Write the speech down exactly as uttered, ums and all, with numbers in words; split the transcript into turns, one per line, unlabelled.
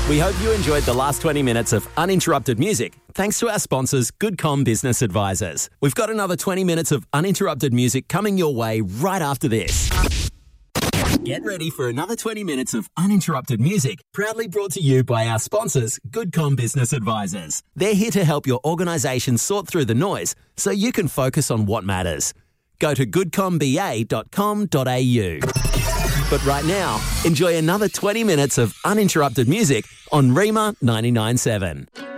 We hope you enjoyed the last twenty minutes of uninterrupted music, thanks to our sponsors, GoodCom Business Advisors. We've got another twenty minutes of uninterrupted music coming your way right after this. Get ready for another twenty minutes of uninterrupted music, proudly brought to you by our sponsors, GoodCom Business Advisors. They're here to help your organisation sort through the noise so you can focus on what matters. Go to good com b a dot com dot a u. But right now, enjoy another twenty minutes of uninterrupted music on Rima ninety-nine point seven.